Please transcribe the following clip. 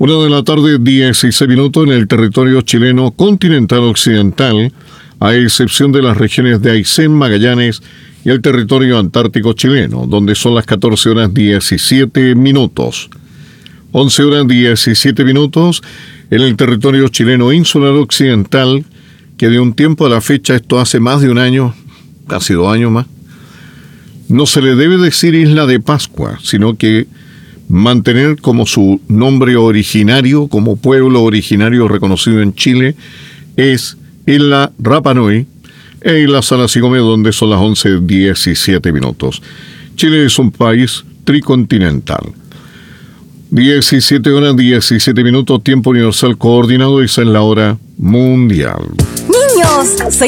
1 de la tarde, 16 minutos en el territorio chileno continental occidental, a excepción de las regiones de Aysén, Magallanes y el territorio antártico chileno, donde son las 14 horas 17 minutos. 11 horas 17 minutos en el territorio chileno insular occidental, que de un tiempo a la fecha, esto hace más de un año, casi 2 años más, no se le debe decir Isla de Pascua, sino que mantener como su nombre originario, como pueblo originario reconocido en Chile, es Isla Rapa Nui e Isla Salasigome, donde son las 11:17 minutos. Chile es un país tricontinental. 17 horas 17 minutos, tiempo universal coordinado, y esa es la hora mundial. Niños,